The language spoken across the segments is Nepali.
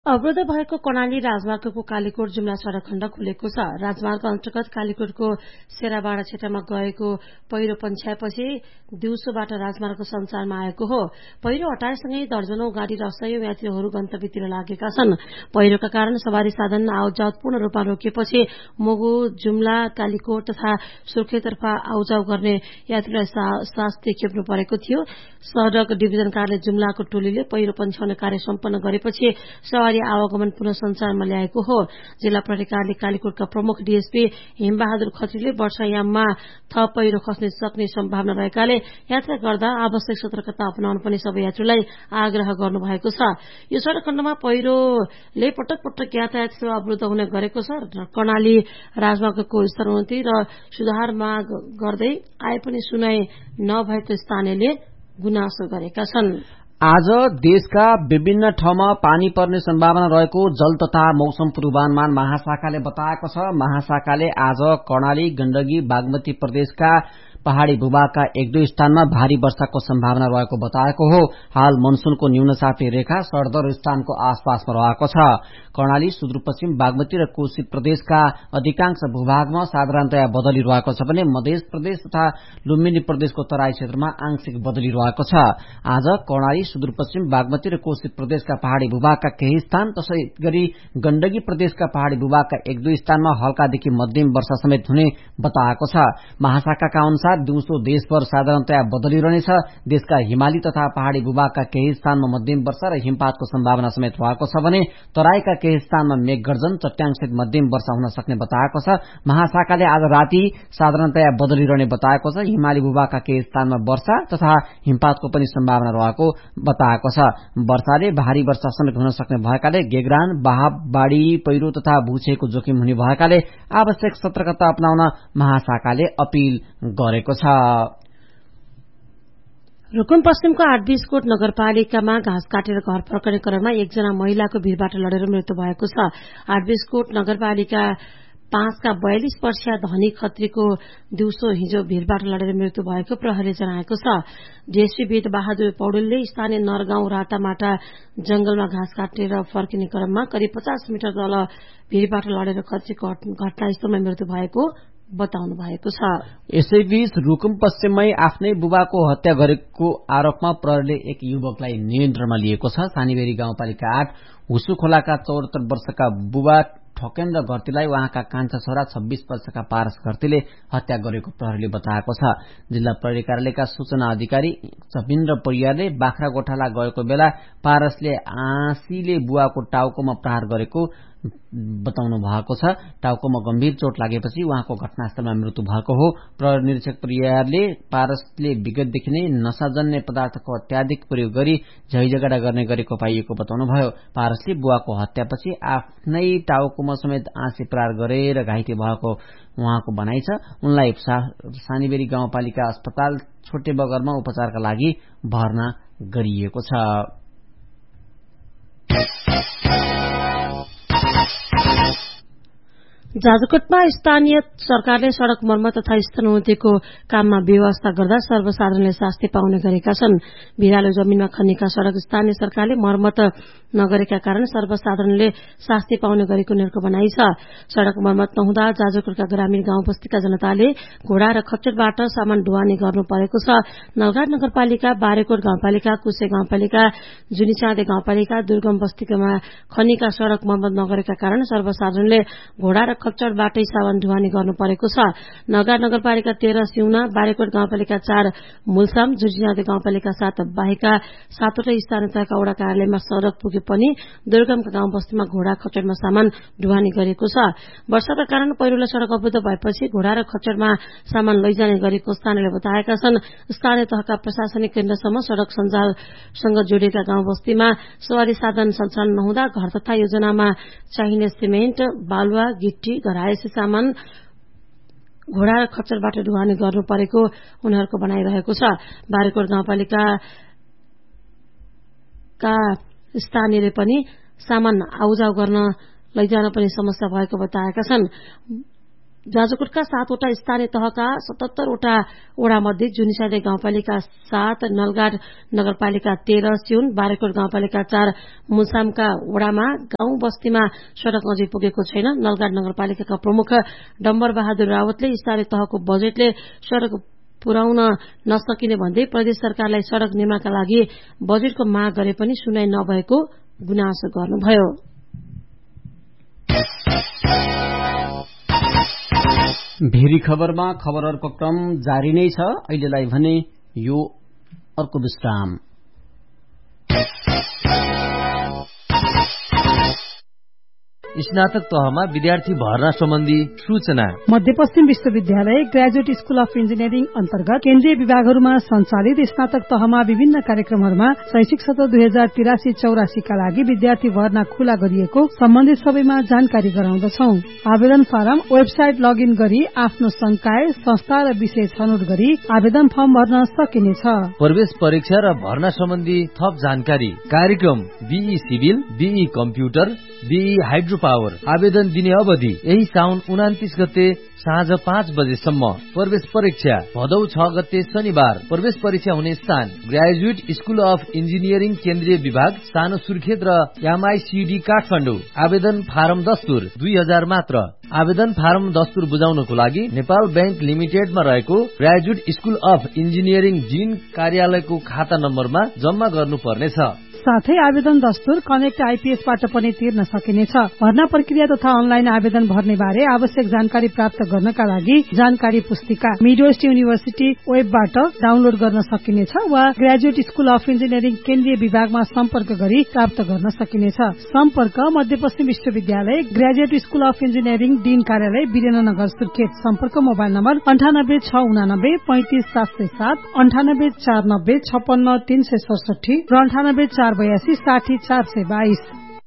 अवरुद्ध भएको कर्णाली राजमार्गको कालीकोट जुम्ला सड़क खण्ड खुलेको छ। राजमार्ग अन्तर्गत कालीकोटको सेराबाड़ा क्षेत्रमा गएको पहिरो पन्छ्याएपछि दिउँसोबाट राजमार्ग सञ्चारमा आएको हो। पहिरो हटाएसँगै दर्जनौं गाड़ी र सयौं यात्रीहरू गन्तव्यतिर लागेका छन्। पहिरोका कारण सवारी साधन आउजाउ पूर्ण रूपमा रोकिएपछि मोगु, जुम्ला, कालीकोट तथा सुर्खेततर्फ आउजाउ गर्ने यात्रीलाई शास्ति खेप्नु परेको थियो। सड़क डिभिजन कार्यालय जुम्लाको टोलीले पहिरो पन्छ्याउने कार्य सम्पन्न गरेपछि सवारी आवागमन पुनः सञ्चारमा ल्याएको हो। जिल्ला प्रहरी कार्यालय कालीकोटका प्रमुख डीएसपी हिमबहादुर खत्रीले वर्षायाममा थप पहिरो खस्ने सक्ने सम्भावना रहेकाले यात्रा गर्दा आवश्यक सतर्कता अपनाउन पनि सबै यात्रीलाई आग्रह गर्नुभएको छ। यो सड़क खण्डमा पहिरोले पटक पटक यातायात सेवा अवरुद्ध हुने गरेको छ। कर्णाली राजमार्गको स्तरोन्नति र सुधार माग गर्दै आए पनि सुनाई नभएको स्थानीयले गुनासो गरेका छन्। आज देशका विभिन्न ठाउँमा पानी पर्ने सम्भावना रहेको जल तथा मौसम पूर्वानुमान महाशाखाले बताएको छ। महाशाखाले आज कर्णाली, गण्डकी, बागमती प्रदेशका पहाड़ी भूभागका एक दुई स्थानमा भारी वर्षाको सम्भावना रहेको बताएको हो। हाल मनसूनको न्यूनचापी रेखा सरदर स्थानको आसपासमा रहेको छ। कर्णाली, सुदूरपश्चिम, बागमती र कोशी प्रदेशका अधिकांश भूभागमा साधारणतया बदली रहेको छ भने मध्य प्रदेश तथा लुम्बिनी प्रदेशको तराई क्षेत्रमा आंशिक बदली रहेको छ। आज कर्णाली, सुदूरपश्चिम, बागमती र कोशी प्रदेशका पहाड़ी भूभागका केही स्थान, त्यसै गरी गण्डकी प्रदेशका पहाड़ी भूभागका एक दुई स्थानमा हल्कादेखि मध्यम वर्षा समेत हुने बताएको छ। महाशाखाका अनुसार दिउँसो देशभर साधारणतया बदली रहनेछ। देशका हिमाली तथा पहाड़ी भूभागका केही स्थानमा मध्यम वर्षा र हिमपातको सम्भावना समेत रहेको छ भने तराईका केही स्थानमा मेघगर्जन, चट्याङसहित मध्यम वर्षा हुन सक्ने बताएको छ। महाशाखाले आज राति साधारणतया बदली रहने बताएको छ। हिमाली भूभागका केही स्थानमा वर्षा तथा हिमपातको पनि सम्भावना रहेको बताएको छ। वर्षाले भारी वर्षा समेत हुन सक्ने भएकाले गेग्रान, बाहाब, बाढ़ी पहिरो तथा भूक्षयको जोखिम हुने भएकाले आवश्यक सतर्कता अपनाउन महाशाखाले अपील गरेको छ। रुकुम पश्चिमको आठबीसकोट नगरपालिकामा घाँस काटेर घर फर्कने क्रममा एकजना महिलाको भिरबाट लडेर मृत्यु भएको छ। आठबीसकोट नगरपालिका 5 का 42 वर्षीय धनी खत्रीको दिउँसो हिजो भिरबाट लडेर मृत्यु भएको प्रहरीले जनाएको छ। डीएसपी वेद बहादुर पौडेलले स्थानीय नरगाउँ रातामाटा जंगलमा घाँस काटेर फर्किने क्रममा करिब 50 मिटर तल भिरबाट लडेर खत्रीको घटनास्थलमा मृत्यु भएको बताउनु भएको छ। यसैबीच रुकुम पश्चिममै आफ्नै बुबाको हत्या गरेको आरोपमा प्रहरीले एक युवकलाई नियन्त्रणमा लिएको छ। सानीबेरी गाउँपालिका 8 हुसु खोलाका 74 वर्षका बुबा ठकेन्द्र घरतीलाई उहाँका कान्छा छोरा 26 वर्षका पारस घरतीले हत्या गरेको प्रहरीले बताएको छ। जिल्ला प्रहरी कार्यालयका सूचना अधिकारी चपिन्द्र परियारले बाख्रागोठाला गएको बेला पारसले आँसीले बुवाको टाउकोमा प्रहार गरेको बताउनु भएको छ। टाउकोमा गम्भीर चोट लागेपछि उहाँको घटनास्थलमा मृत्यु भएको हो। प्रहरी निरीक्षक परियारले पारसले विगतदेखि नै नशाजन्य पदार्थको अत्याधिक प्रयोग गरी झैझगडा गर्ने गरेको पाइएको बताउनुभयो। पारसले बुवाको हत्यापछि आफ्नै टाउकोमा समेत आँसी प्रहार गरेर घाइते भएको उहाँको भनाइ छ। उनलाई सानीबेरी गाउँपालिका अस्पताल छोटे बगरमा उपचारका लागि भर्ना गरिएको छ। जाजरकोटमा स्थानीय सरकारले सड़क मर्मत तथा स्तरोन्नतिको काममा व्यवस्था गर्दा सर्वसाधारणले शास्ति पाउने गरेका छन्। भिरालो जमिनमा खनिएका सड़क स्थानीय सरकारले मर्मत नगरेका कारण सर्वसाधारणले शास्ति पाउने गरेको उनीहरूको भनाइ छ। सड़क मर्मत नहुँदा जाजरकोटका ग्रामीण गाउँ बस्तीका जनताले घोडा र खच्चरबाट सामान ढुवानी गर्नु परेको छ। नलघाट नगरपालिका, बारेकोट गाउँपालिका, कुसे गाउँपालिका, जुनीचाँदे गाउँपालिका, दुर्गम बस्तीमा खनिएका सड़क मर्मत नगरेका कारण सर्वसाधारणले घोडा र खच्चरबाटै सामान ढुवानी गर्नु परेको छ। नलघाट नगरपालिका 13 सिउना, बारेकोट गाउँपालिका 4 मुलसाम, जुनीचाँदे गाउँपालिका 7 बाहेका 7वटा स्थानीय तहका वडा कार्यालयमा सड़क पुगे पनि दुर्गमका गाउँ बस्तीमा घोडा खच्चरमा सामान ढुवानी गरेको छ। वर्षाका कारण पहिरोले सड़क अवरुद्ध भएपछि घोडा र खच्चरमा सामान लैजाने गरेको स्थानीयले बताएका छन्। स्थानीय तहका प्रशासनिक केन्द्रसम्म सड़क सञ्जालसँग जोडिएका गाउँ बस्तीमा सवारी साधन सञ्चालन नहुँदा घर तथा योजनामा चाहिने सिमेन्ट, बालुवा, गिट्टी, घरायसी सामान घोडा र खच्चरबाट ढुवानी गर्नु परेको उनीहरूको भनाइरहेको छ। बारेकोट गाउँपालिकाका स्थानीयले पनि सामान आउजाउ गर्न लैजान पनि समस्या भएको बताएका छन्। जाजरकोटका 7वटा स्थानीय तहका 77वटा वडा मध्ये जुनिसाले गाउँपालिका 7, नलगाड नगरपालिका 13, सिउन, बारेकोट गाउँपालिका 4, मुसामका वडामा गाउँ बस्तीमा सड़क अझै पुगेको छैन। नलगाड नगरपालिकाका प्रमुख डम्बर बहादुर रावतले स्थानीय तहको बजेटले सड़क पुर्याउन नसकिने भन्दै प्रदेश सरकारलाई सड़क निर्माणका लागि बजेटको माग गरे पनि सुनाई नभएको गुनासो गर्नुभयो। भेरी खबरमा खबरहरूको क्रम जारी नै छ। अहिलेलाई भने यो अर्को विश्राम। स्नातक तहमा विद्यार्थी भर्ना सम्बन्धी सूचना। मध्यपश्चिम विश्वविद्यालय ग्रेजुएट स्कूल अफ इन्जिनियरिङ अन्तर्गत केन्द्रीय विभागहरूमा सञ्चालित स्नातक तहमा विभिन्न कार्यक्रमहरूमा शैक्षिक सत्र 2083-84 का लागि विद्यार्थी भर्ना खुला गरिएको सम्बन्धित सबैमा जानकारी गराउँदछौ। आवेदन फारम वेबसाइट लगइन गरी आफ्नो संकाय, संस्था र विषय छनौट गरी आवेदन फर्म भर्न सकिनेछ। प्रवेश परीक्षा र भर्ना सम्बन्धी थप जानकारी। कार्यक्रम be civil, be computer, be hydro power. आवेदन दिने अवधि यही साउन 29 गते साँझ 5 बजेसम्म। प्रवेश परीक्षा भदौ 6 गते शनिबार। प्रवेश परीक्षा हुने स्थान ग्रेजुएट स्कूल अफ इन्जिनियरिङ केन्द्रीय विभाग, सानो सुर्खेत र एमआईसीडी काठमाडौँ। आवेदन फारम दस्तुर 2000 मात्र। आवेदन फारम दस्तुर बुझाउनको लागि नेपाल बैंक लिमिटेडमा रहेको graduate school of engineering dean कार्यालयको खाता नम्बरमा जम्मा गर्नुपर्नेछ। साथै आवेदन दस्तुर कनेक्ट आइपीएसबाट पनि तिर्न सकिनेछ। भर्ना प्रक्रिया तथा अनलाइन आवेदन भर्ने बारे आवश्यक जानकारी प्राप्त गर्नका लागि जानकारी पुस्तिका मिडवेस्ट युनिभर्सिटी वेबबाट डाउनलोड गर्न सकिनेछ वा ग्रेजुएट स्कूल अफ इन्जिनियरिङ केन्द्रीय विभागमा सम्पर्क गरी प्राप्त गर्न सकिनेछ। सम्पर्क मध्यपश्चिम विश्वविद्यालय graduate school of engineering dean कार्यालय, वीरेन्द्रनगर, सुर्खेत। सम्पर्क मोबाइल नम्बर 9868 35 707, 98 490 56 367 र 98 482 60 422।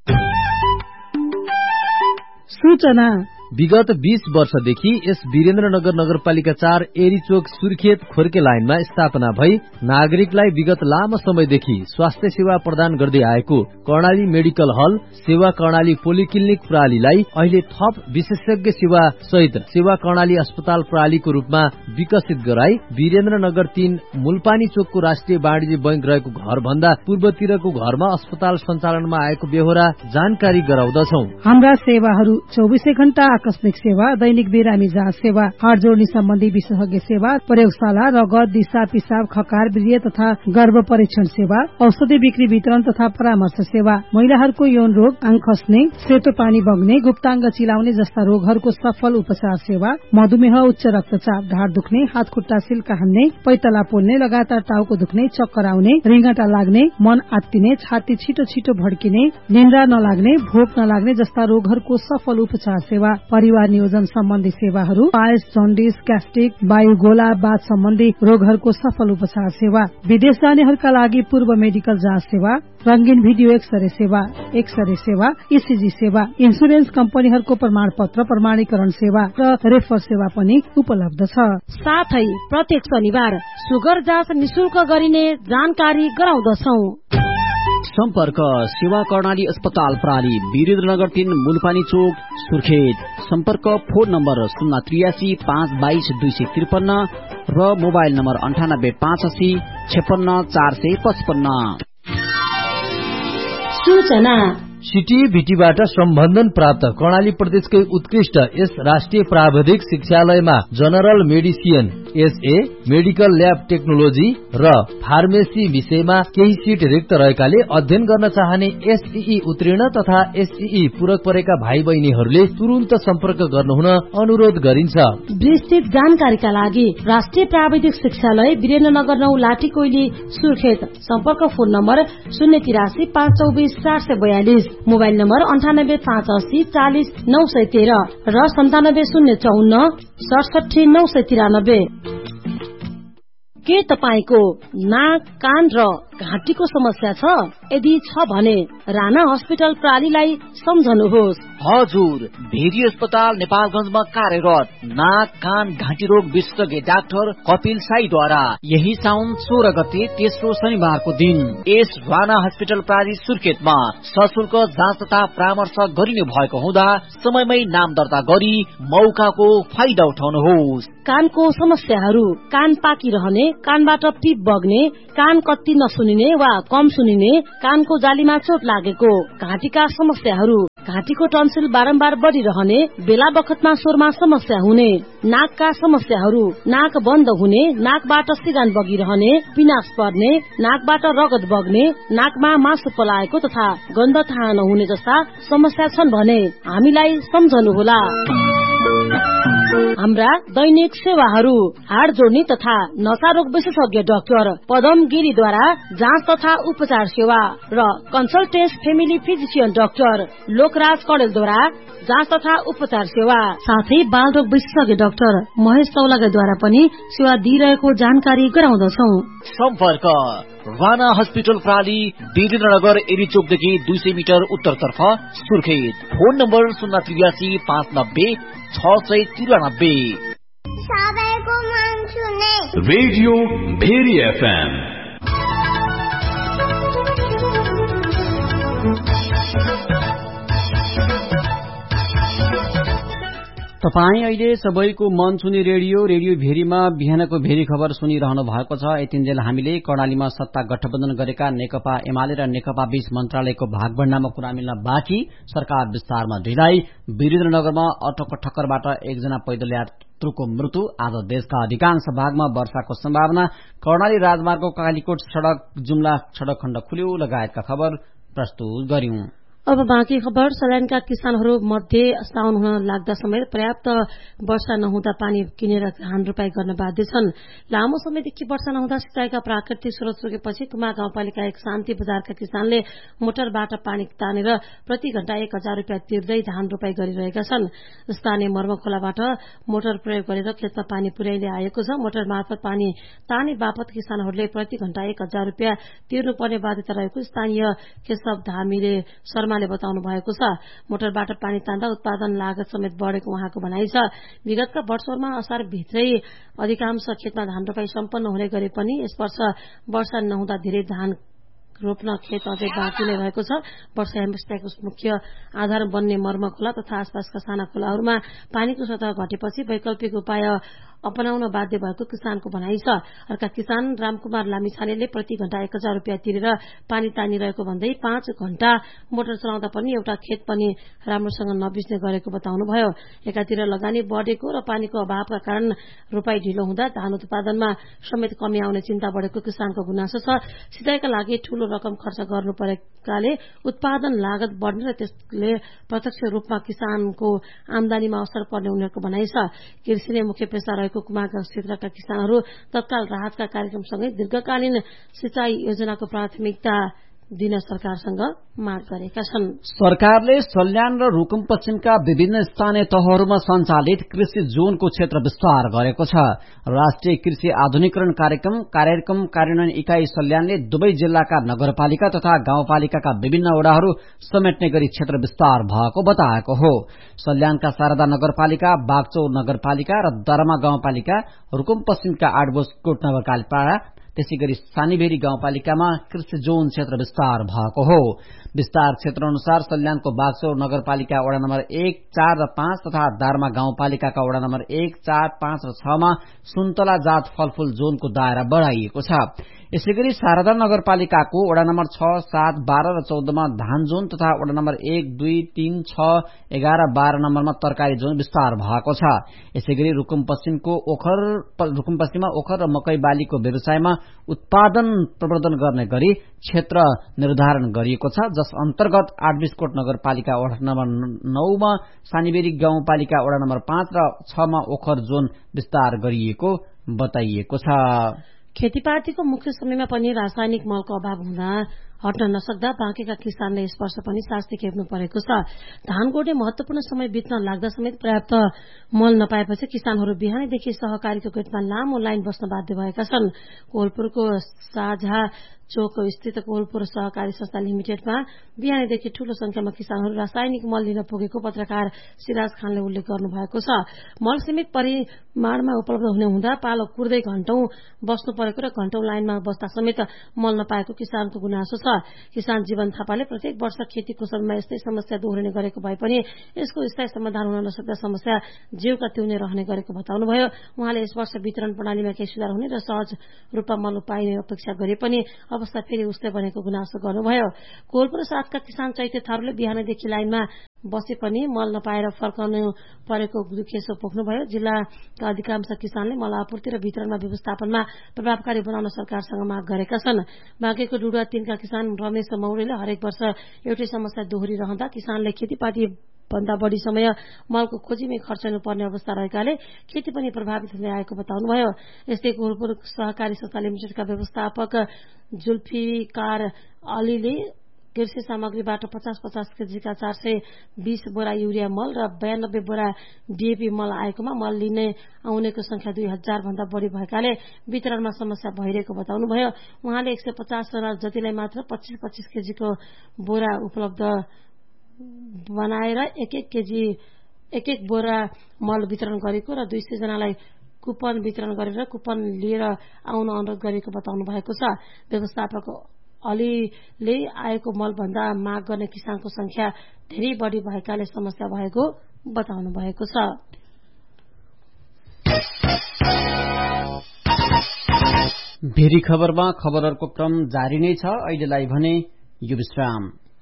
सूचना। विगत 20 वर्षदेखि यस वीरेन्द्रनगर नगरपालिका 4 एरीचोक सुर्खेत खोर्के लाइनमा स्थापना भई नागरिकलाई विगत लामो समयदेखि स्वास्थ्य सेवा प्रदान गर्दै आएको कर्णाली मेडिकल हल सेवा कर्णाली पोलिक्लिनिक प्रणालीलाई अहिले थप विशेषज्ञ सेवा सहित सेवा कर्णाली अस्पताल प्रणालीको रूपमा विकसित गराई वीरेन्द्रनगर 3 मुलपानी चोकको राष्ट्रिय वाणिज्य बैंक रहेको घर भन्दा पूर्वतिरको घरमा अस्पताल सञ्चालनमा आएको बेहोरा जानकारी गराउँदछौ। हाम्रा सेवाहरू 24 घण्टा आकस्मिक सेवा, दैनिक बिरामी जाँच सेवा, हाड जोड्ने सम्बन्धी विशेषज्ञ सेवा, प्रयोगशाला, रगत, दिशा, पिसाब, खकार, वीर्य तथा गर्भ परीक्षण सेवा, औषधि बिक्री वितरण तथा परामर्श सेवा, महिलाहरूको यौन रोग, आँख खस्ने, सेतो पानी बग्ने, गुप्ताङ्ग चिलाउने जस्ता रोगहरूको सफल उपचार सेवा, मधुमेह, उच्च रक्तचाप, ढाड दुख्ने, हात खुट्टा सिल्का हान्ने, पैतला पोल्ने, लगातार टाउको दुख्ने, चक्कर आउने, रिङ्गटा लाग्ने, मन आत्तिने, छाती छिटो छिटो भड्किने, निन्द्रा नलाग्ने, भोक नलाग्ने जस्ता रोगहरूको सफल उपचार सेवा, परिवार नियोजन सम्बन्धी सेवाहरू, पायस, जन्डिस, ग्यास्ट्रिक, वायु गोला, बाथ सम्बन्धी रोगहरूको सफल उपचार सेवा, विदेश जानेहरूका लागि पूर्व मेडिकल जाँच सेवा, रंगीन भिडियो एक्सरे सेवा, ईसीजी सेवा, इन्सुरेन्स कम्पनीहरूको प्रमाणपत्र प्रमाणीकरण सेवा र रेफर सेवा पनि उपलब्ध छ। साथै प्रत्येक शनिबार सुगर जाँच निशुल्क गरिने जानकारी गराउँदछौ। सम्पर्क सेवा कर्णाली अस्पताल प्रणाली, वीरेन्द्रनगर 3 मुलपानी चोक, सुर्खेत। सम्पर्क फोन नम्बर 083 522 253 र मोबाइल नम्बर 98 85 56 455। सूचना। सीटीबीटीबाट सम्बन्धन प्राप्त कर्णाली प्रदेशकै उत्कृष्ट यस राष्ट्रिय प्राविधिक शिक्षालयमा general medicine, SA, medical lab technology र फार्मेसी विषयमा केही सीट रिक्त रहेकाले अध्ययन गर्न चाहने एसईई उत्तीर्ण तथा एसईई पूरक परेका भाइ बहिनीहरूले तुरुन्त सम्पर्क गर्नुहुन अनुरोध गरिन्छ। विस्तृत जानकारीका लागि राष्ट्रिय प्राविधिक शिक्षालय वीरेन्द्रनगर 9 लाठीकोइली सुर्खेत। सम्पर्क फोन नम्बर 083 524 442, मोबाइल नम्बर 98 580 40 913 र 97 054 67 993। के तपाईको नाक, कान र घाँटीको समस्या छ? यदि छ भने राणा हस्पिटल प्रणालीलाई सम्झनुहोस्। हजुर, भेरी अस्पताल नेपालगञ्जमा कार्यरत नाक कान घाँटी रोग विशेषज्ञ डाक्टर कपिल साईद्वारा यही साउन 16 गते तेस्रो शनिबारको दिन एस राणा हस्पिटल प्राली सुर्खेतमा सशुल्क जाँच तथा परामर्श गरिने भएको हुँदा समयमै नाम दर्ता गरी मौकाको फाइदा उठाउनुहोस्। कानको समस्याहरू, कान पाकिरहने, कानबाट पिप बग्ने, कान कति नसुनिने वा कम सुनिने, कानको जालीमा चोट लागेको, घाँटीका समस्याहरू, घाँटीको टन्सिल बारम्बार बढ़िरहने, बेला बखतमा स्वरमा समस्या हुने, नाकका समस्याहरू, नाक बन्द हुने, नाकबाट सिगान बगिरहने, पिनास पर्ने, नाकबाट रगत बग्ने, नाकमा मासु पलाएको तथा गन्ध थाहा नहुने जस्ता समस्या छन् भने हामीलाई सम्झनुहोला। हाम्रा दैनिक सेवाहरू हाड जोड्ने तथा नशा रोग विशेषज्ञ डाक्टर पदम गिरीद्वारा जाँच तथा उपचार सेवा र कन्सल्टेन्स फेमिली फिजिशियन डाक्टर लोकराज कडेलद्वारा जाँच तथा उपचार सेवा, साथै बाल रोग विशेषज्ञ डाक्टर महेश तौलागाद्वारा पनि सेवा दिइरहेको जानकारी गराउँदछौ। सम्पर्क राणा हस्पिटल प्राली वीरेन्द्रनगर एरीचोकदेखि 200 मिटर उत्तरतर्फ सुर्खेत। Phone number 083 590 693। सबैको मन सुने रेडियो भेरी एफएम। तपाई अहिले सबैको मन सुने रेडियो भेरीमा बिहानको भेरी खबर सुनिरहनु भएको छ। यतिन्जेल हामीले कर्णालीमा सत्ता गठबन्धन गरेका नेकपा एमाले र नेकपा बीच मन्त्रालयको भागभण्डामा कुरा मिल्न बाँकी, सरकार विस्तारमा ढिलाइ, वीरेन्द्रनगरमा अटोको ठक्करबाट एकजना पैदल यात्रुको मृत्यु, आज देशका अधिकांश भागमा वर्षाको सम्भावना, कर्णाली राजमार्गको कालीकोट सड़क जुम्ला सड़क खण्ड खुल्यो, लगायतका खबर प्रस्तुत गर्यौं। अब बाँकी खबर। सल्यानका किसानहरू मध्ये साउन हुन लाग्दा समेत पर्याप्त वर्षा नहुँदा पानी किनेर धान रोपाई गर्न बाध्य छन्। लामो समयदेखि वर्षा नहुँदा सिंचाईका प्राकृतिक स्रोत रोकेपछि कुमा गाउँपालिका एक शान्ति बजारका किसानले मोटरबाट पानी तानेर प्रति घण्टा 1000 रुपियाँ तिर्दै धान रोपाई गरिरहेका छन्। स्थानीय मर्मखोलाबाट मोटर प्रयोग गरेर खेतमा पानी पुर्याइले आएको छ। मोटर मार्फत पानी ताने बापत किसानहरूले प्रति घण्टा 1000 रुपियाँ तिर्नुपर्ने बाध्यता रहेको स्थानीय केशव धामीले शर्माले बताउनु भएको छ। मोटरबाट पानी तान्दा उत्पादन लागत समेत बढ़ेको उहाँको भनाइ छ। विगतका वर्षहरूमा असार भित्रै अधिकांश खेतमा धान रोपाई सम्पन्न हुने गरे पनि यस वर्ष वर्षा नहुँदा धेरै धान रोप्न खेत अझै बाँकी नै रहेको छ। वर्षा हेमस्टाको मुख्य आधार बन्ने मर्मखोला तथा आसपासका साना खोलाहरूमा पानीको सतह घटेपछि वैकल्पिक उपाय अपनाउन बाध्य भएको किसानको भनाइ छ। अर्का किसान रामकुमार लामिछानेले प्रति घण्टा 1000 रुपियाँ तिरेर पानी तानिरहेको भन्दै 5 घण्टा मोटर चलाउँदा पनि एउटा खेत पनि राम्रोसँग नबिच्ने गरेको बताउनुभयो। एकातिर लगानी बढ़ेको र पानीको अभावका कारण रोपाई ढिलो हुँदा धान उत्पादनमा समेत कमी आउने चिन्ता बढ़ेको किसानको गुनासो छ। सिंचाईका लागि ठूलो रकम खर्च गर्नु परेकाले उत्पादन लागत बढ़ने र त्यसले प्रत्यक्ष रूपमा किसानको आमदानीमा असर पर्ने उनीहरूको भनाइ छ। कृषि नै मुख्य पेशा रहेको कुमाका क्षेत्रका किसानहरू तत्काल राहतका कार्यक्रमसँगै दीर्घकालीन सिंचाई योजनाको प्राथमिकता दिन सरकारसँग माग गरेका छन्। सरकारले सल्यान र रुकुम पश्चिमका विभिन्न स्थानीय तहहरूमा सञ्चालित कृषि जोनको क्षेत्र विस्तार गरेको छ। राष्ट्रिय कृषि आधुनिकीकरण कार्यक्रम कार्यान्वयन इकाई सल्यानले दुवै जिल्लाका नगरपालिका तथा गाउँपालिकाका विभिन्न वडाहरू समेट्ने गरी क्षेत्र विस्तार भएको बताएको हो। सल्यानका शारदा नगरपालिका, बागचौर नगरपालिका र दरमा गाउँपालिका, रुकुम पश्चिमका आठबोसकोट नगरपालिका, त्यसैगरी सानीभेरी गाउँपालिकामा कृषि जोन क्षेत्र विस्तार भएको हो। विस्तार क्षेत्र अनुसार सल्यानको बागचौर नगरपालिका वडा नम्बर 1, 4 र 5 तथा दारमा गाउँपालिकाका वडा नम्बर 1, 4, 5 र 6 मा सुन्तला जात फलफूल जोनको दायरा बढ़ाइएको छ। यसैगरी शारदा नगरपालिकाको वडा नम्बर 6, 7, 12 र 14 मा धान जोन तथा वडा नम्बर 1, 2, 3, 6, 11, 12 नम्बरमा तरकारी जोन विस्तार भएको छ। यसैगरी रुकुम पश्चिममा ओखर र मकै बालीको व्यवसायमा उत्पादन प्रवर्धन गर्ने गरी क्षेत्र निर्धारण गरिएको छ, जस अन्तर्गत आठबीसकोट नगरपालिका वडा नम्बर 9 मा सानीबेरी गाउँपालिका वडा नम्बर 5 र 6 मा ओखर जोन विस्तार गरिएको बताइएको छ। खेतीपातीको मुख्य समयमा पनि रासायनिक मलको अभाव हुँदा हट्न नसक्दा बाँकेका किसानले यस वर्ष पनि शास्ति खेप्नु परेको छ। धान गोड्ने महत्वपूर्ण समय बित्न लाग्दा समेत पर्याप्त मल नपाएपछि किसानहरू बिहानैदेखि सहकारीको गेटमा लामो लाइन बस्न बाध्य भएका छन्। कोलपुरको साझा चोक स्थित कोलपुर सहकारी संस्था लिमिटेडमा बिहानैदेखि ठूलो संख्यामा किसानहरू रासायनिक मल लिन पुगेको पत्रकार सिराज खानले उल्लेख गर्नुभएको छ। मल सीमित परिमाणमा उपलब्ध हुने हुँदा पालो कुर्दै घण्टौं बस्नु परेको र घण्टौं लाइनमा बस्दा समेत मल नपाएको किसानको गुनासो छ। किसान जीवन थापाले प्रत्येक वर्ष खेतीको समयमा यस्तै समस्या दोहोरिने गरेको भए पनि यसको स्थायी समाधान हुन नसक्दा समस्या जीवका तिउने रहने गरेको बताउनुभयो। उहाँले यस वर्ष वितरण प्रणालीमा केही सुधार हुने र सहज रूपमा मल पाइने अपेक्षा गरे पनि अवस्था फेरि उस्तै बनेको गुनासो गर्नुभयो। कोलपुर 7 का किसान चैते थारूले बिहानैदेखि लाइनमा बसे पनि मल नपाएर फर्कनु परेको दुखेसो पोख्नुभयो। जिल्लाका अधिकांश किसानले मल आपूर्ति र वितरणमा व्यवस्थापनमा प्रभावकारी बनाउन सरकारसँग माग गरेका छन्। बाँकेको डुडुवा 3 का किसान रमेश मौर्यले हरेक वर्ष एउटै समस्या दोहोरिरहँदा किसानले खेतीपाती भन्दा बढ़ी समय मलको खोजीमै खर्चनु पर्ने अवस्था रहेकाले खेती पनि प्रभावित हुँदै आएको बताउनुभयो। यस्तै कोलपुर सहकारी संस्था लिमिटेडका व्यवस्थापक जुल्फिकार अलीले कृषि सामग्रीबाट 50-50 केजीका 420 बोरा युरिया मल र 92 बोरा डीएपी मल आएकोमा मल लिने आउनेको संख्या 2000 भन्दा बढ़ी भएकाले वितरणमा समस्या भइरहेको बताउनुभयो। उहाँले 150 जना जतिलाई मात्र 25-25 केजीको बोरा उपलब्ध बनाएर एक बोरा मल वितरण गरेको र 200 जनालाई कुपन वितरण गरेर कुपन लिएर आउन अनुरोध गरेको बताउनु भएको छ। व्यवस्थापक अलीले आएको मल भन्दा माग गर्ने किसानको संख्या धेरै बढ़ी भएकाले समस्या भएको बताउनु भएको छ। भेरी खबरमा खबरहरूको क्रम जारी नै छ। अहिलेलाई भने यो विश्राम।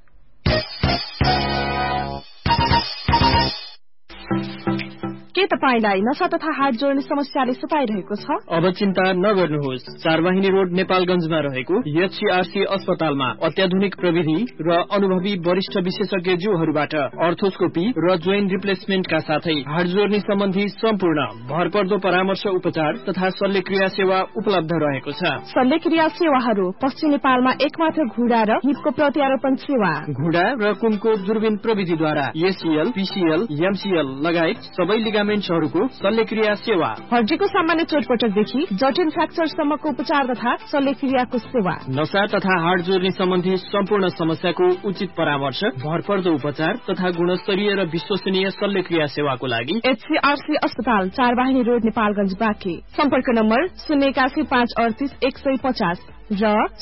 के तपाईलाई नशा तथा हात जोड्ने समस्याले सताइरहेको छ? अब चिन्ता नगर्नुहोस्। 4 वाहिनी रोड नेपालगञ्जमा रहेको एचसीआरसी अस्पतालमा अत्याधुनिक प्रविधि र अनुभवी वरिष्ठ विशेषज्ञज्यूहरूबाट अर्थोस्कोपी र जोइन्ट रिप्लेसमेन्टका साथै हात जोड्ने सम्बन्धी सम्पूर्ण भरपर्दो परामर्श उपचार तथा शल्यक्रिया सेवा उपलब्ध रहेको छ। शल्यक्रिया सेवाहरू पश्चिम नेपालमा एकमात्र घुँडा र हिपको प्रत्यारोपण सेवा, घुँडा र कुमको दूरबीन प्रविधिद्वारा एसीएल, पीसीएल, एमसीएल लगायत सबै लिगामेन्ट्सहरूको शल्यक्रिया सेवा, हड्डीको सामान्य चोटपटकदेखि जटिल फ्र्याक्चरसम्मको उपचार तथा शल्यक्रियाको सेवा, नशा तथा हाड जोड्ने सम्बन्धी सम्पूर्ण समस्याको उचित परामर्श, भरपर्दो उपचार तथा गुणस्तरीय र विश्वसनीय शल्यक्रिया सेवाको लागि एचसीआरसी अस्पताल 4 वाहिनी रोड नेपालगञ्ज बाँके। सम्पर्क नम्बर 081385150 र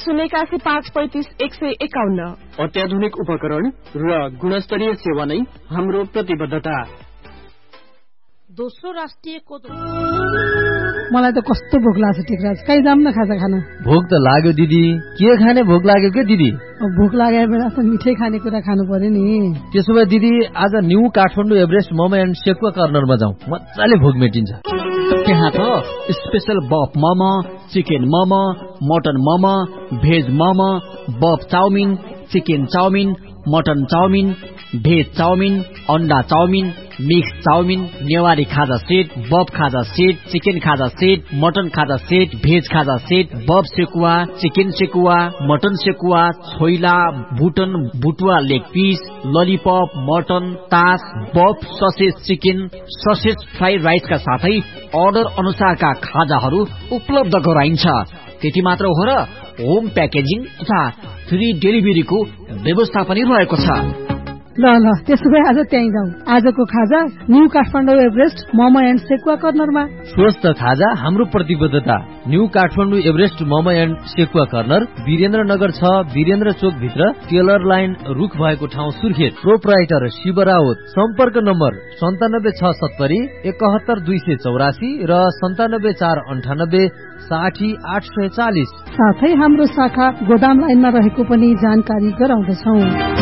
081535151। अत्याधुनिक उपकरण र गुणस्तरीय सेवा नै हाम्रो प्रतिबद्धता। दोस्रो राष्ट्रिय कोदो। मलाई त कस्तो भोक लाग्छ टिकराज, कहीँ जाम न खाजा खान। भोक त लाग्यो दिदी, के खाने भोक लाग्यो के दिदी? भोक लागेर बेला त मिठै खानेकुरा खानु पर्यो नि। त्यसो भए दिदी आज new Kathmandu Everest momo and sekuwa कर्नरमा जाउँ, मजाले भोक मेटिन्छ। त्यहाँ त स्पेशल बफ momo, chicken momo, mutton momo, veg momo, बफ chowmein, chicken chowmein, mutton chowmein, veg chowmein, अन्डा चाउमिन, मिक्स चाउमिन, नेवारी खाजा सेट, बफ खाजा सेट, चिकन खाजा सेट, मटन खाजा सेट, भेज खाजा सेट, बफ sekuwa, chicken sekuwa, mutton sekuwa, choila, बुटन बुटुवा leg piece, lollipop, mutton, तास, बफ ससेज चिकन, ससेज फ्राइड राइसका साथै अर्डर अनुसारका खाजाहरू उपलब्ध गराइन्छ। त्यति मात्र हो र होम प्याकेजिङ तथा फ्री डेलिभरीको व्यवस्था पनि रहेको छ। ल त्यसो भए आज त्यहीँ जाउँ। आजको खाजा new Kathmandu Everest momo and sekuwa कर्नरमा। स्वस्थ खाजा हाम्रो प्रतिबद्धता। New Kathmandu Everest momo and sekuwa corner Birendranagar 6 Birendra चोक भित्र टेलर लाइन रुख भएको ठाउँ सुर्खेत। प्रोप्राइटर शिव राउत। सम्पर्क नम्बर 97670 71284 र 97498 60840। साथै हाम्रो शाखा गोदाम लाइनमा रहेको पनि जानकारी गराउँदछौ।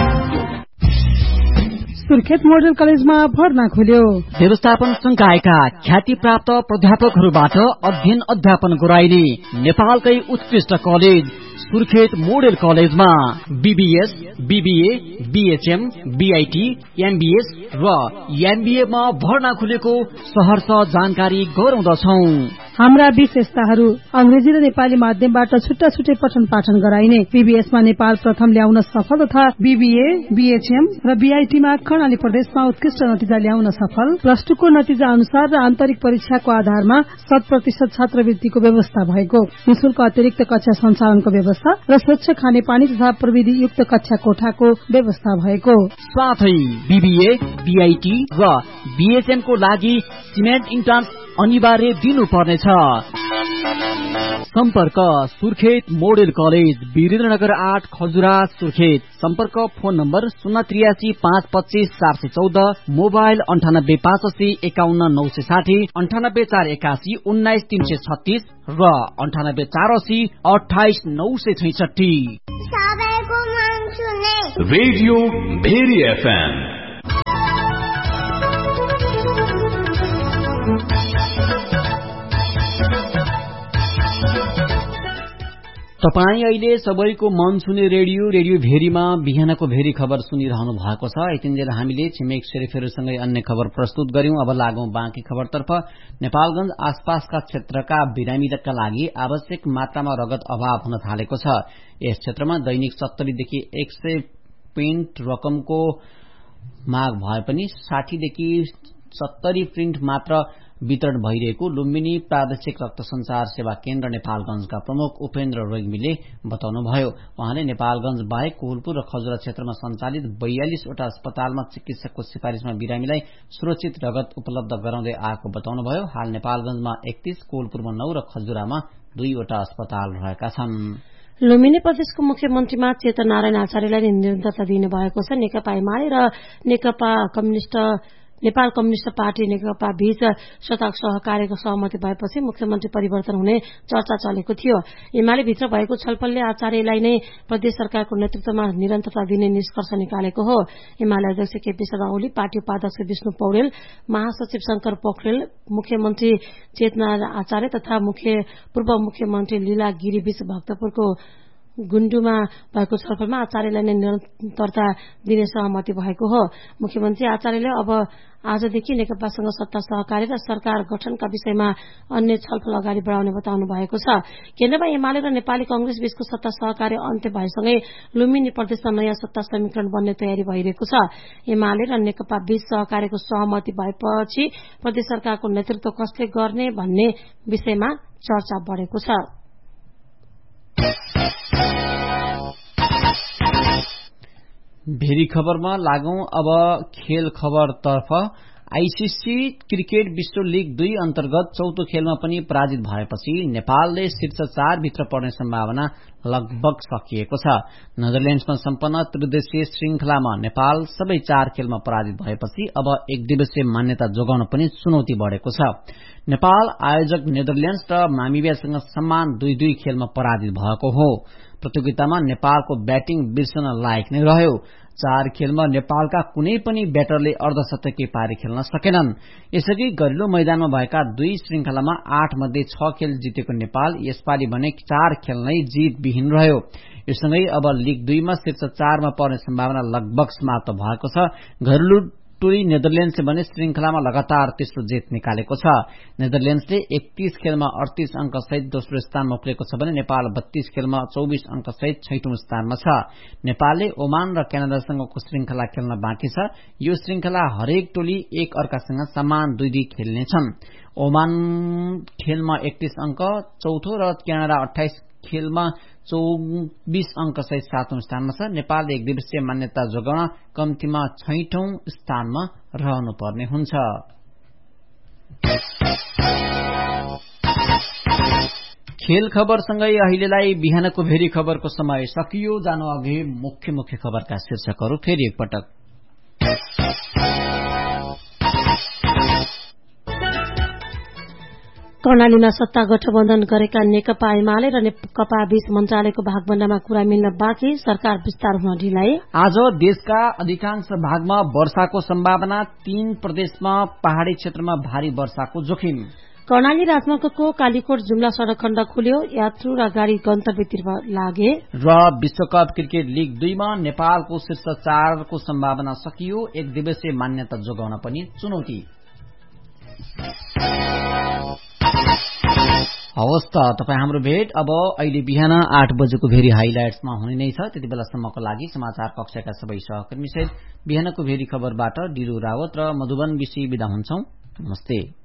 सुर्खेत मोडल कलेजमा भर्ना खुल्यो। व्यवस्थापन संकायका ख्याति प्राप्त प्राध्यापकहरूबाट अध्ययन अध्यापन गराइने नेपालकै उत्कृष्ट कलेज सुर्खेत मोडल कलेजमा BBS, BBA, BHM, BIT, MBS र एमबीए मा भर्ना खुलेको सहर्ष जानकारी गराउँदछौ। हाम्रा विशेषताहरू अंग्रेजी र नेपाली माध्यमबाट छुट्टा छुट्टै पठन पाठन गराइने, बीबीएसमा नेपाल प्रथम ल्याउन सफल तथा बीबीए, बीएचएम र बीआईटीमा कर्णाली प्रदेशमा उत्कृष्ट नतिजा ल्याउन सफल, +2 को नतिजा अनुसार र आन्तरिक परीक्षाको आधारमा 100% छात्रवृत्तिको व्यवस्था भएको, निशुल्क अतिरिक्त कक्षा सञ्चालनको व्यवस्था र स्वच्छ खानेपानी तथा प्रविधि युक्त कक्षा कोठाको व्यवस्था भएको, साथै बीबीए, बीआईटी र बीएचएम को लागि सिमेन्ट इन्ट्रान्स अनिवार्य दिनुपर्नेछ। सम्पर्क सुर्खेत मोडेल कलेज, वीरेन्द्रनगर 8 खजुरा सुर्खेत। सम्पर्क फोन नम्बर 083 525 414, मोबाइल 98 580 51 960, 98 481 19 336 र 98 480 28 966। सबैको मन सुने रेडियो भेरी एफएम। तपाई अहिले सबैको मन सुने रेडियो भेरीमा बिहानको भेरी खबर सुनिरहनु भएको छ। यतिन्जेल हामीले छिमेक सेरेफेरूसँगै अन्य खबर प्रस्तुत गर्यौं। अब लागौं बाँकी खबरतर्फ। नेपालगंज आसपासका क्षेत्रका बिरामीका लागि आवश्यक मात्रामा रगत अभाव हुन थालेको छ। यस क्षेत्रमा दैनिक 70 देखि 100 प्रिन्ट रकमको माग भए पनि 60 देखि 70 प्रिन्ट मात्र वितरण भइरहेको लुम्बिनी प्रादेशिक रक्त संचार सेवा केन्द्र नेपालगंजका प्रमुख उपेन्द्र रेग्मीले बताउनुभयो। उहाँले नेपालगंज बाहेक कोहलपुर र खजुरा क्षेत्रमा सञ्चालित 42 वटा अस्पतालमा चिकित्सकको सिफारिशमा बिरामीलाई सुरक्षित रगत उपलब्ध गराउँदै आएको बताउनुभयो। हाल नेपालगंजमा 31, कोहलपुरमा 9 र खजुरामा 2 वटा अस्पताल रहेका छन्। लुम्बिनी प्रदेशको मुख्यमन्त्रीमा चेतन नारायण आचार्यलाई निरन्तरता दिनु भएको छ। नेकपा एमाले र नेपाल कम्युनिष्ट पार्टी नेकपा बीच शतक सहकार्यको सहमति भएपछि मुख्यमन्त्री परिवर्तन हुने चर्चा चलेको थियो। एमाले भित्र भएको छलफलले आचार्यलाई नै प्रदेश सरकारको नेतृत्वमा निरन्तरता दिने निष्कर्ष निकालेको हो। एमाले अध्यक्ष केपी शर्मा ओली, पार्टी उपाध्यक्ष विष्णु पौडेल, महासचिव शंकर पोखरेल, मुख्यमन्त्री चेतना आचार्य तथा पूर्व मुख्यमन्त्री लीला गिरी बीच भक्तपुरको गुण्डुमा भएको छलफलमा आचार्यलाई नै निरन्तरता दिने सहमति भएको हो। मुख्यमन्त्री आचार्यले अब आजदेखि नेकपासँग सत्ता सहकारी र सरकार गठनका विषयमा अन्य छलफल अगाडि बढाउने बताउनु भएको छ। केन्द्रमा एमाले र नेपाली कांग्रेस बीचको सत्ता सहकारी अन्त्य भएसँगै लुम्बिनी प्रदेशमा नयाँ सत्ता समीकरण बन्ने तयारी भइरहेको छ। एमाले र नेकपा बीच सहकार्यको सहमति भएपछि प्रदेश सरकारको नेतृत्व कसले गर्ने भन्ने विषयमा चर्चा बढेको छ। भेरी खबरमा लागौं अब खेल खबरतर्फ। आईसीसी क्रिकेट विश्व लीग 2 अन्तर्गत चौथो खेलमा पनि पराजित भएपछि नेपालले शीर्ष 4 भित्र पर्ने सम्भावना लगभग सकिएको छ। नेदरल्याण्ड्समा सम्पन्न त्रिदेशीय श्रृंखलामा नेपाल सबै 4 खेलमा पराजित भएपछि अब एक दिवसीय मान्यता जोगाउन पनि चुनौती बढ़ेको छ। नेपाल आयोजक नेदरल्याण्ड्स र नामिबियासँग समान 2-2 खेलमा पराजित भएको हो। प्रतियोगितामा नेपालको ब्याटिङ बिर्सन लायक नै रह्यो। 4 खेलमा नेपालका कुनै पनि ब्याटरले अर्धशतकीय पारी खेल्न सकेनन्। यसअघि घरेलु मैदानमा भएका 2 श्रृंखलामा 8 मध्ये 6 खेल जितेको नेपाल यसपालि भने 4 खेल नै जीतविहीन रह्यो। यससँगै अब लीग 2 मा शीर्ष 4 मा पर्ने सम्भावना लगभग समाप्त भएको छ। घरेलु टोली नेदरल्याण्ड्सले भने श्रृंखलामा लगातार तेस्रो जित निकालेको छ। नेदरल्याण्ड्सले 31 खेलमा 38 अंक सहित दोस्रो स्थानमा उक्लेको छ भने नेपाल 32 खेलमा 24 अंक सहित 6औं स्थानमा छ। नेपालले ओमान र क्यानाडासँगको श्रृंखला खेल्न बाँकी छ। यो श्रृंखला हरेक टोली एक अर्कासँग समान 2-2 खेल्नेछन्। ओमान खेलमा 31 अंक चौथो र क्यानाडा 28 खेलमा 24 अंक सहित 7औं स्थानमा छ। नेपालले एक दिवसीय मान्यता जोगाउन कम्तीमा 6औं स्थानमा रहनुपर्ने हुन्छ। खेल खबरसँगै अहिलेलाई बिहानको भेरी खबरको समय सकियो। जानु अघि मुख्य मुख्य खबरका शीर्षकहरू फेरि एकपटक। कर्णालीमा सत्ता गठबन्धन गरेका नेकपा एमाले र नेकपा बीच मन्त्रालयको भागभण्डामा कुरा मिल्न बाँकी, सरकार विस्तार हुन ढिलाइ। आज देशका अधिकांश भागमा वर्षाको सम्भावना, 3 प्रदेशमा पहाड़ी क्षेत्रमा भारी वर्षाको जोखिम। कर्णाली राजमार्गको कालीकोट जुम्ला सड़क खण्ड खुल्यो, यात्रु र गाड़ी गन्तव्यतिर लागे। र विश्वकप क्रिकेट लीग 2 मा नेपालको शीर्ष 4 को सम्भावना सकियो। एक दिवसीय मान्यता जोगाउन पनि चुनौती। हवस् त तपाईँ हाम्रो भेट अब अहिले बिहान 8 बजेको भेरी हाइलाइट्समा हुने नै छ। त्यति बेलासम्मको लागि समाचार कक्षका सबै सहकर्मी सहित बिहानको भेरी खबरबाट डिलु रावत र मधुबन विशी बिदा हुन्छौं। नमस्ते।